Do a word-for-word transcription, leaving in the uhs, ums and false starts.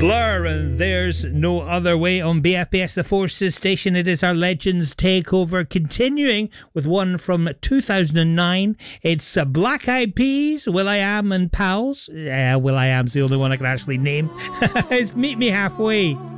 Blur, and there's no other way on B F B S The Forces station. It is our Legends Takeover, continuing with one from two thousand nine. It's uh, Black Eyed Peas, will.i.am and Pals. Yeah, will.i.am's the only one I can actually name. It's Meet Me Halfway.